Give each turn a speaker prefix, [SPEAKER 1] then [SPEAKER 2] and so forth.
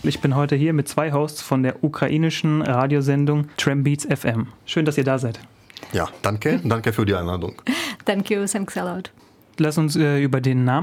[SPEAKER 1] Ich bin heute hier mit 2 Hosts von der ukrainischen Radiosendung Trambeats FM. Schön, dass ihr da seid.
[SPEAKER 2] Ja, danke. Danke für die Einladung.
[SPEAKER 3] Thank you, thanks a lot.
[SPEAKER 1] Lass uns über den Namen